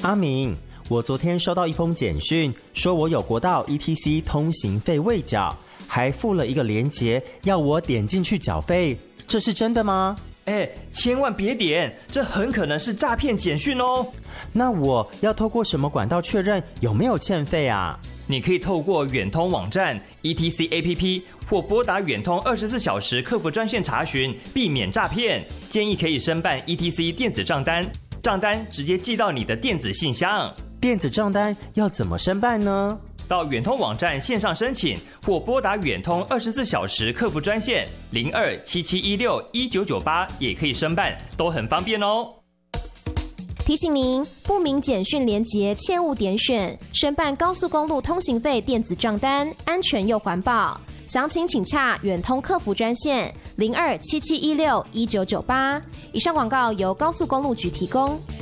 阿明，我昨天收到一封简讯，说我有国道 ETC 通行费未缴，还附了一个连结，要我点进去缴费，这是真的吗？ 千万别点，这很可能是诈骗简讯哦。 那我要透过什么管道确认有没有欠费啊？ 你可以透过远通网站、ETC APP 或拨打远通24小时客服专线查询，避免诈骗。建议可以申办 ETC 电子账单，账单直接寄到你的电子信箱。 电子账单要怎么申办呢？ 到远通网站线上申请，或拨打远通24小时客服专线0277161998也可以申办，都很方便哦。 提醒您，不明简讯连结切勿点选，申办高速公路通行费电子账单，安全又环保。详情请洽远通客服专线0277161998。以上广告由高速公路局提供。